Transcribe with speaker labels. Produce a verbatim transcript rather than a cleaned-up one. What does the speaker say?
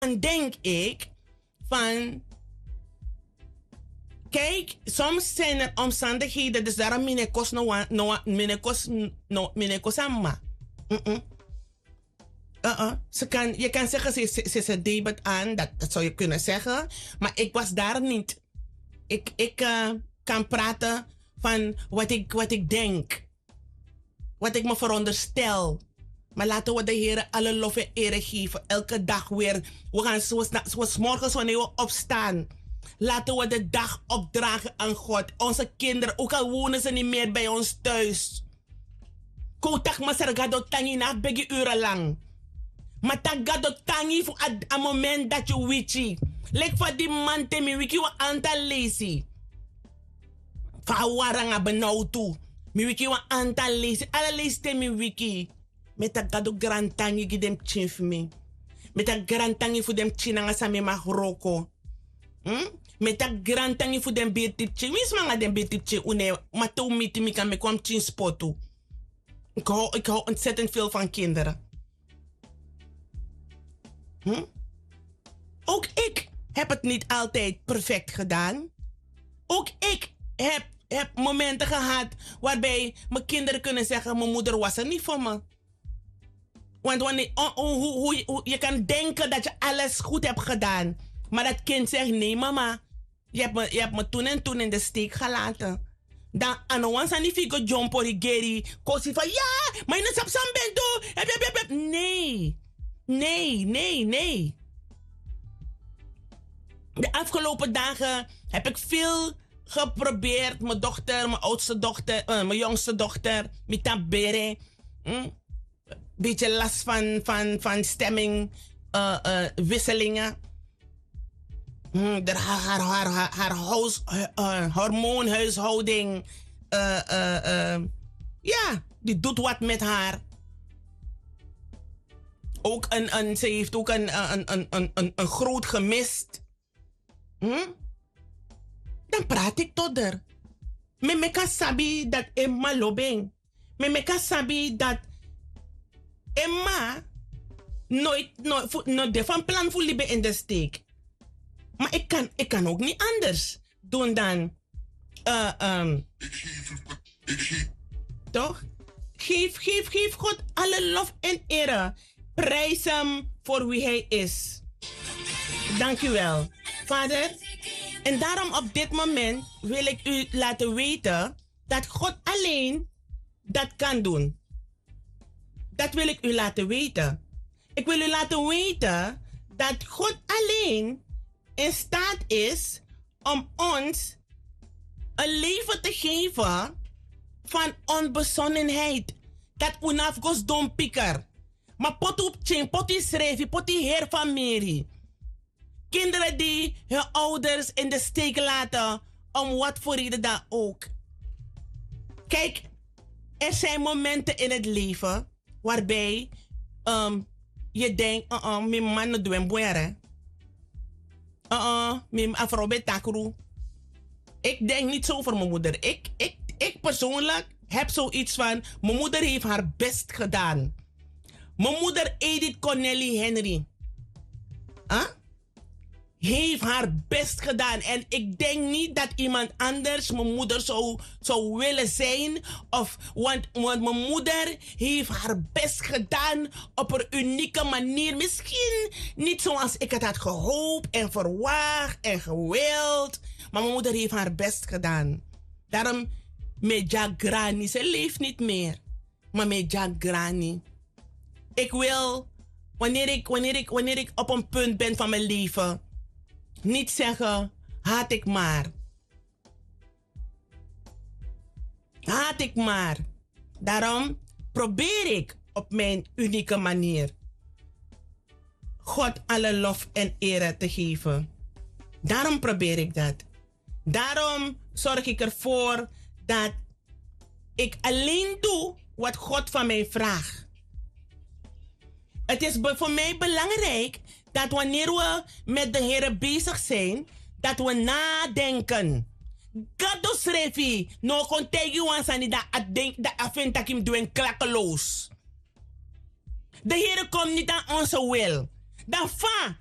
Speaker 1: dan denk ik van, kijk, soms zijn er omstandigheden, dus daarom mine kost no wa- no wa- mine kost no mine kost amma. Mm-mm. Uh-uh. Ze kan, je kan zeggen, ze, ze, ze, ze deed het aan, dat, dat zou je kunnen zeggen. Maar ik was daar niet. Ik, ik uh, kan praten van wat ik, wat ik denk. Wat ik me veronderstel. Maar laten we de Heer alle lof en ere geven. Elke dag weer. We gaan zoals, zoals morgens wanneer we opstaan. Laten we de dag opdragen aan God. Onze kinderen, ook al wonen ze niet meer bij ons thuis. Kotak masargado tangi na begi uren lang. Maar tagado tangi voor een moment dat je wichi. Lek voor die man te mi wiki wa aantal lezi. Fa waranga benauw toe. Mi wiki wa aantal lezi. Alle lezi te mi wiki. Met tagado grand tangi gidem chif me. Met a grand tangi voor dem chinanga sa me mag roko. Hm? Met a grand tangi voor dem betipche. Wie is manga dem betipche une. Maar toe miti mi kan me kwam chin spotu. Ik hou, ik hou ontzettend veel van kinderen. Hm? Ook ik heb het niet altijd perfect gedaan. Ook ik heb, heb momenten gehad waarbij mijn kinderen kunnen zeggen: mijn moeder was er niet voor me. Want wanneer, oh, oh, hoe, hoe, hoe, je kan denken dat je alles goed hebt gedaan. Maar dat kind zegt: nee mama, je hebt me, je hebt me toen en toen in de steek gelaten. Dan aan ons aan die figo jump or geri. Kosi van ja, maar je hebt sam bento. Nee, nee, nee, nee. De afgelopen dagen heb ik veel geprobeerd. Mijn dochter, mijn oudste dochter, uh, mijn jongste dochter, met tabere. Hm? Beetje last van, van, van stemming, uh, uh, wisselingen. Hmm, haar, haar, haar, haar, haar huis, uh, hormoonhuishouding. Uh, uh, uh, ja, die doet wat met haar. Ook een, een, ze heeft ook een, een, een, een, een, een groot gemist. Hmm? Dan praat ik tot haar. Me me kan sabi dat Emma lobeng. Me me kan sabi dat Emma nooit, nooit, nooit de van plan voor liebe in de steek. Maar ik kan, ik kan ook niet anders doen dan. Uh, um, toch? Geef, geef, geef God alle lof en ere. Prijs hem voor wie hij is. Dank u wel, Vader. En daarom op dit moment wil ik u laten weten dat God alleen dat kan doen. Dat wil ik u laten weten. Ik wil u laten weten dat God alleen in staat is om ons een leven te geven van onbezonnenheid. Dat unafgos don pikker. Maar pot op chain, pot is schrijven, pot is heer van Mary. Kinderen die hun ouders in de steek laten, om wat voor reden dan ook. Kijk, er zijn momenten in het leven waarbij um, je denkt, uh -uh, mijn man doet een boer. Uh-uh, mijn afrobe takru. Ik denk niet zo voor mijn moeder. Ik, ik, ik persoonlijk heb zoiets van, mijn moeder heeft haar best gedaan. Mijn moeder Edith Cornelie Henry. Huh? Heeft haar best gedaan. En ik denk niet dat iemand anders mijn moeder zou, zou willen zijn. Of, want, want mijn moeder heeft haar best gedaan op een unieke manier. Misschien niet zoals ik het had gehoopt en verwacht en gewild. Maar mijn moeder heeft haar best gedaan. Daarom, met Jagrani, ze leeft niet meer. Maar met Jagrani. Ik wil, wanneer ik, wanneer, ik, wanneer ik op een punt ben van mijn leven, niet zeggen, haat ik maar. Haat ik maar. Daarom probeer ik op mijn unieke manier God alle lof en ere te geven. Daarom probeer ik dat. Daarom zorg ik ervoor dat ik alleen doe wat God van mij vraagt. Het is voor mij belangrijk dat wanneer we met de Heer bezig zijn, dat we nadenken. Gado srefi, no kon tegen ons aan dat dat afint dat hem doen klakkeloos. De Heer komt niet aan onze wil. Dan van,